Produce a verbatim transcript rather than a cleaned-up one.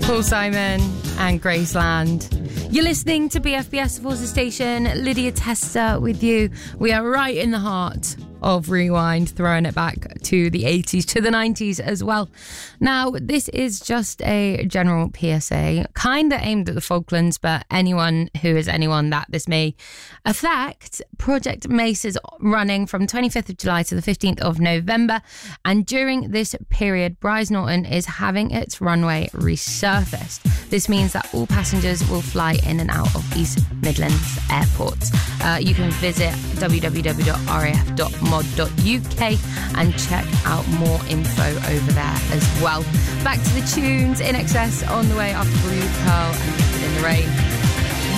Paul Simon and Graceland. You're listening to B F B S Forza Station. Lydia Tester with you. We are right in the heart of Rewind, throwing it back to the eighties, to the nineties as well. Now, this is just a general P S A, kind of aimed at the Falklands, but anyone who is anyone that this may affect. Project Mace is running from twenty-fifth of July to the fifteenth of November, and during this period, Brize Norton is having its runway resurfaced. This means that all passengers will fly in and out of East Midlands Airport. Uh, you can visit w w w dot r a f dot mod dot u k and check out more info over there as well. Back to the tunes. In Excess on the way after Blue Pearl and Liquid in the Rain.